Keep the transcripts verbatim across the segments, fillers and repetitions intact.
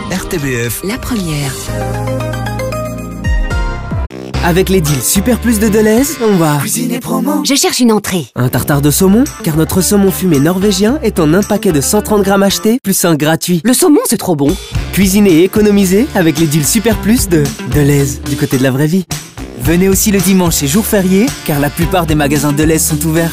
R T B F, la première. Avec les deals Super Plus de Deleuze, on va cuisiner promo. Je cherche une entrée. Un tartare de saumon, car notre saumon fumé norvégien est en un paquet de cent trente grammes acheté, plus un gratuit. Le saumon, c'est trop bon. Cuisiner et économiser avec les deals Super Plus de Deleuze, du côté de la vraie vie. Venez aussi le dimanche et jour férié, car la plupart des magasins Deleuze sont ouverts.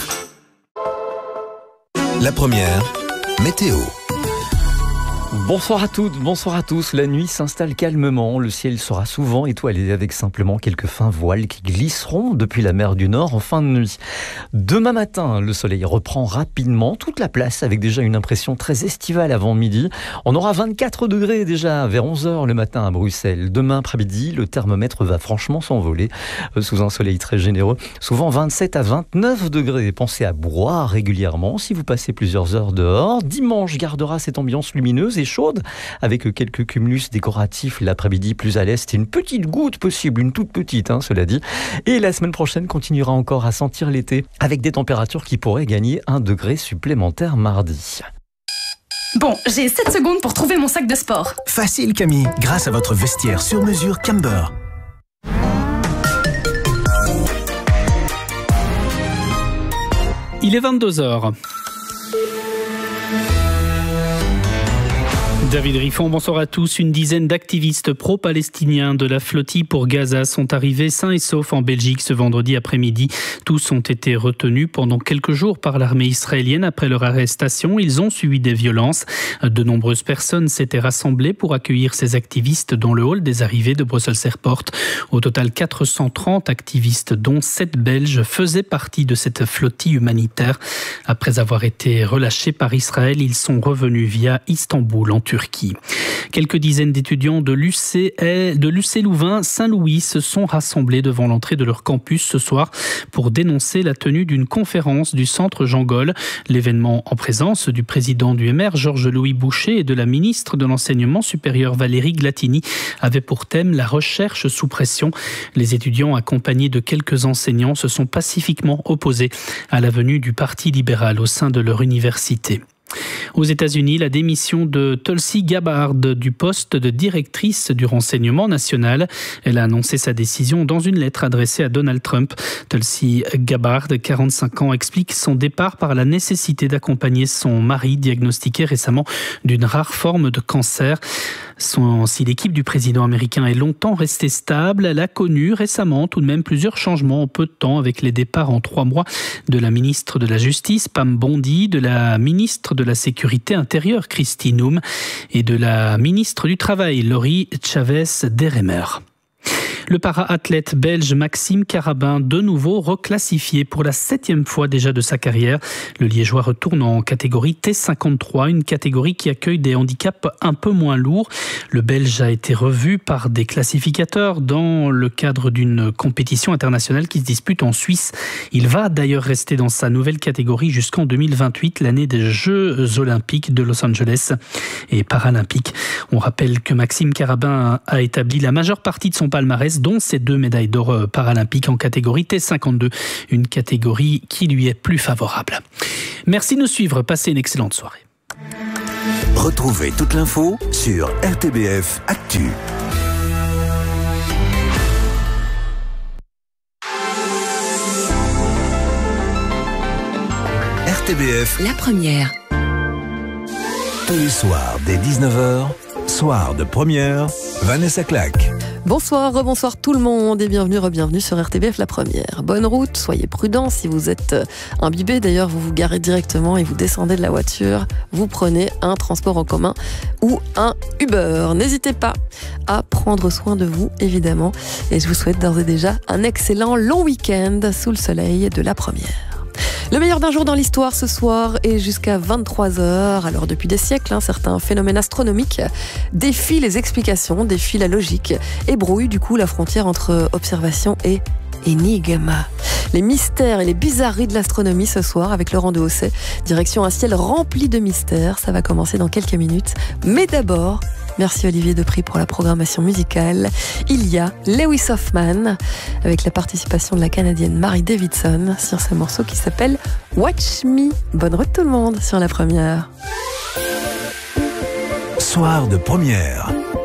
La première, météo. Bonsoir à toutes, bonsoir à tous. La nuit s'installe calmement. Le ciel sera souvent étoilé avec simplement quelques fins voiles qui glisseront depuis la mer du Nord en fin de nuit. Demain matin, le soleil reprend rapidement toute la place avec déjà une impression très estivale avant midi. On aura vingt-quatre degrés déjà vers onze heures le matin à Bruxelles. Demain après-midi, le thermomètre va franchement s'envoler sous un soleil très généreux. Souvent vingt-sept à vingt-neuf degrés. Pensez à boire régulièrement si vous passez plusieurs heures dehors. Dimanche gardera cette ambiance lumineuse et chaude, avec quelques cumulus décoratifs l'après-midi plus à l'est et une petite goutte possible, une toute petite, hein, cela dit. Et la semaine prochaine continuera encore à sentir l'été, avec des températures qui pourraient gagner un degré supplémentaire mardi. Bon, j'ai sept secondes pour trouver mon sac de sport. Facile Camille, grâce à votre vestiaire sur mesure Camber. Il est vingt-deux heures. David Riffon, bonsoir à tous. Une dizaine d'activistes pro-palestiniens de la flottille pour Gaza sont arrivés sains et saufs en Belgique ce vendredi après-midi. Tous ont été retenus pendant quelques jours par l'armée israélienne après leur arrestation. Ils ont subi des violences. De nombreuses personnes s'étaient rassemblées pour accueillir ces activistes dans le hall des arrivées de Brussels Airport. Au total, quatre cent trente activistes, dont sept Belges, faisaient partie de cette flottille humanitaire. Après avoir été relâchés par Israël, ils sont revenus via Istanbul en Turquie. Quelques dizaines d'étudiants de l'U C L, de l'U C Louvain-Saint-Louis se sont rassemblés devant l'entrée de leur campus ce soir pour dénoncer la tenue d'une conférence du centre Jean Gol. L'événement en présence du président du M R, Georges-Louis Boucher, et de la ministre de l'Enseignement supérieur, Valérie Glatini, avait pour thème la recherche sous pression. Les étudiants, accompagnés de quelques enseignants, se sont pacifiquement opposés à la venue du Parti libéral au sein de leur université. Aux États-Unis, la démission de Tulsi Gabbard du poste de directrice du renseignement national. Elle a annoncé sa décision dans une lettre adressée à Donald Trump. Tulsi Gabbard, quarante-cinq ans, explique son départ par la nécessité d'accompagner son mari diagnostiqué récemment d'une rare forme de cancer. Son, si l'équipe du président américain est longtemps restée stable, elle a connu récemment tout de même plusieurs changements en peu de temps, avec les départs en trois mois de la ministre de la Justice, Pam Bondi, de la ministre de la Sécurité intérieure, Kristi Noem, et de la ministre du Travail, Laurie Chavez-Deremer. Le para-athlète belge Maxime Carabin, de nouveau reclassifié pour la septième fois déjà de sa carrière. Le Liégeois retourne en catégorie T cinquante-trois, une catégorie qui accueille des handicaps un peu moins lourds. Le Belge a été revu par des classificateurs dans le cadre d'une compétition internationale qui se dispute en Suisse. Il va d'ailleurs rester dans sa nouvelle catégorie jusqu'en deux mille vingt-huit, l'année des Jeux Olympiques de Los Angeles et Paralympiques. On rappelle que Maxime Carabin a établi la majeure partie de son palmarès, dont ses deux médailles d'or paralympiques en catégorie T cinquante-deux, une catégorie qui lui est plus favorable. Merci de nous suivre, passez une excellente soirée. Retrouvez toute l'info sur R T B F Actu. R T B F, la première. Tous les soirs dès dix-neuf heures, soir de première, Vanessa Claque. Bonsoir, rebonsoir tout le monde et bienvenue, re-bienvenue sur R T B F la première. Bonne route, soyez prudents si vous êtes imbibé. D'ailleurs, vous vous garez directement et vous descendez de la voiture. Vous prenez un transport en commun ou un Uber. N'hésitez pas à prendre soin de vous, évidemment. Et je vous souhaite d'ores et déjà un excellent long week-end sous le soleil de la première. Le meilleur d'un jour dans l'histoire ce soir et jusqu'à vingt-trois heures. Alors depuis des siècles, hein, certains phénomènes astronomiques défient les explications, défient la logique et brouillent du coup la frontière entre observation et énigme. Les mystères et les bizarreries de l'astronomie ce soir avec Laurent de Hausset. Direction un ciel rempli de mystères. Ça va commencer dans quelques minutes. Mais d'abord, merci Olivier Depris pour la programmation musicale. Il y a Lewis Hoffman avec la participation de la Canadienne Mary Davidson sur ce morceau qui s'appelle Watch Me. Bonne route tout le monde sur la première. Soir de première.